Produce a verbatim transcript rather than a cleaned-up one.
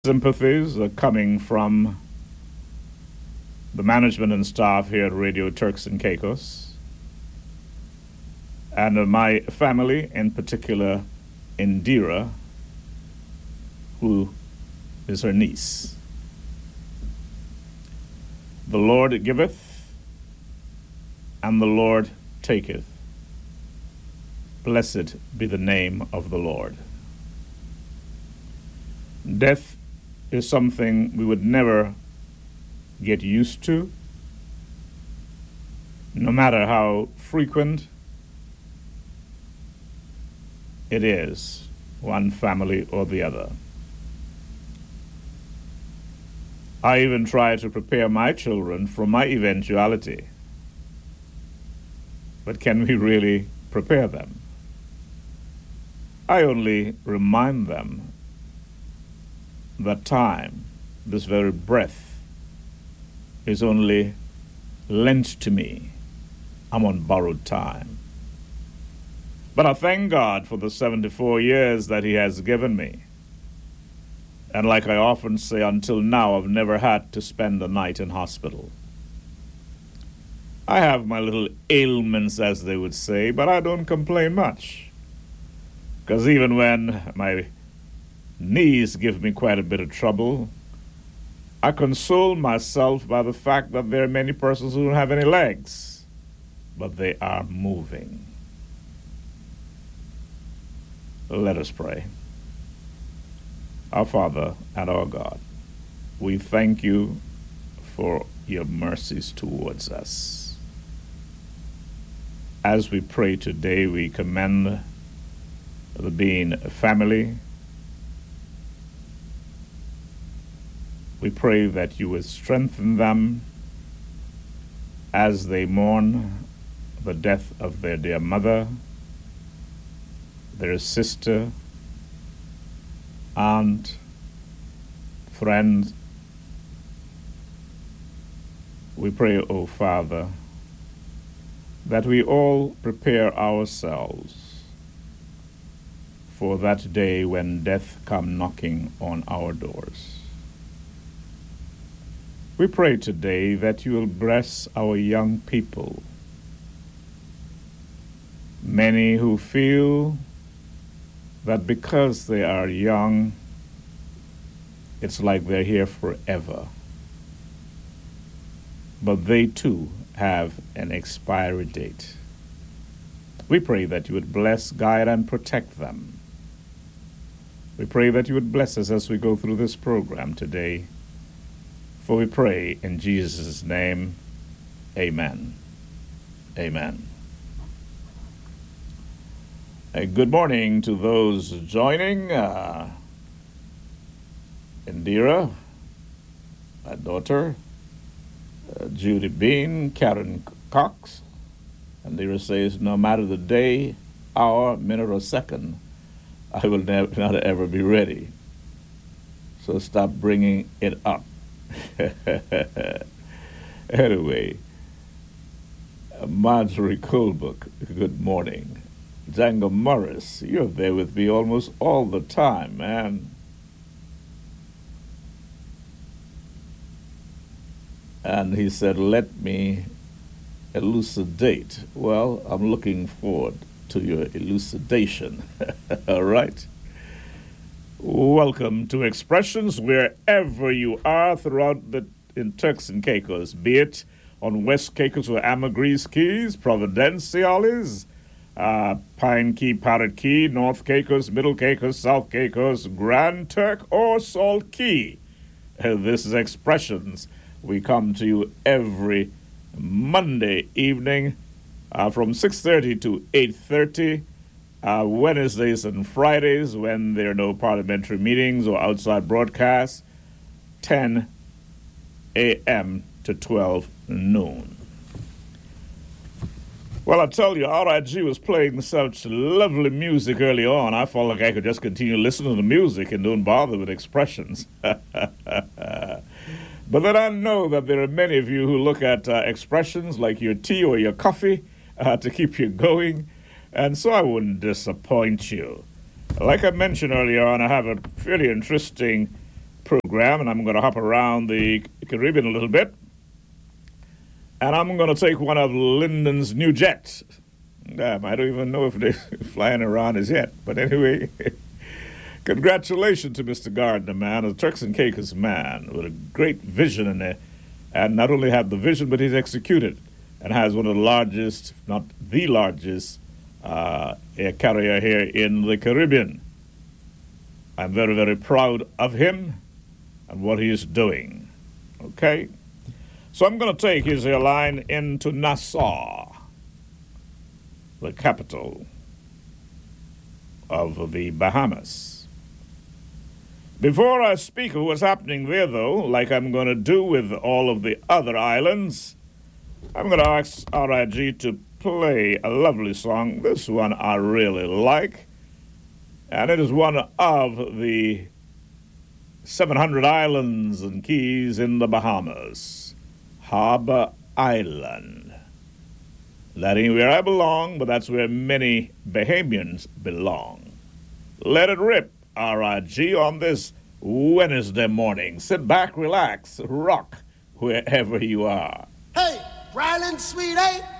Sympathies are coming from the management and staff here at Radio Turks and Caicos, and uh, my family, in particular Indira, who is her niece. The Lord giveth, and the Lord taketh. Blessed be the name of the Lord. Death is something we would never get used to, no matter how frequent it is, one family or the other. I even try to prepare my children for my eventuality, but can we really prepare them? I only remind them that time, this very breath, is only lent to me. I'm on borrowed time. But I thank God for the seventy-four years that He has given me. And like I often say, until now, I've never had to spend a night in hospital. I have my little ailments, as they would say, but I don't complain much. Because even when my knees give me quite a bit of trouble, I console myself by the fact that there are many persons who don't have any legs, but they are moving. Let us pray. Our Father and our God, we thank you for your mercies towards us. As we pray today, we commend the Bean family. We pray that you would strengthen them as they mourn the death of their dear mother, their sister, aunt, friend. We pray, O Father, that we all prepare ourselves for that day when death come knocking on our doors. We pray today that you will bless our young people, many who feel that because they are young, it's like they're here forever. But they too have an expiry date. We pray that you would bless, guide, and protect them. We pray that you would bless us as we go through this program today. For we pray in Jesus' name, amen. Amen. A good morning to those joining. Uh, Indira, my daughter, uh, Judy Bean, Karen Cox. Indira says, no matter the day, hour, minute, or second, I will never, not ever be ready. So stop bringing it up. Anyway, Marjorie Colebrook, good morning. Django Morris, you're there with me almost all the time, man. And he said, let me elucidate. Well, I'm looking forward to your elucidation. All right. Welcome to Expressions, wherever you are throughout the in Turks and Caicos, be it on West Caicos or Ambergris Keys, Providenciales, uh, Pine Key, Parrot Key, North Caicos, Middle Caicos, South Caicos, Grand Turk, or Salt Key. Uh, this is Expressions. We come to you every Monday evening uh, from six thirty to eight thirty. Uh, Wednesdays and Fridays, when there are no parliamentary meetings or outside broadcasts, ten a.m. to twelve noon. Well, I tell you, R I G was playing such lovely music early on, I felt like I could just continue listening to the music and don't bother with expressions. But then I know that there are many of you who look at uh, expressions like your tea or your coffee uh, to keep you going. And so I wouldn't disappoint you. Like I mentioned earlier on, I have a fairly interesting program, and I'm going to hop around the Caribbean a little bit. And I'm going to take one of Lyndon's new jets. Damn, I don't even know if they're flying around as yet. But anyway, congratulations to Mister Gardner, man, a Turks and Caicos man with a great vision in there. And not only have the vision, but he's executed and has one of the largest, if not the largest, uh, air carrier here in the Caribbean. I'm very, very proud of him and what he is doing. Okay? So I'm going to take his airline into Nassau, the capital of the Bahamas. Before I speak of what's happening there, though, like I'm going to do with all of the other islands, I'm going to ask R I G to play a lovely song. This one I really like, and it is one of the seven hundred islands and keys in the Bahamas, Harbor Island. That ain't where I belong, but that's where many Bahamians belong. Let it rip, R I G, on this Wednesday morning. Sit back, relax, rock wherever you are. Hey, Ryland, sweet, eh?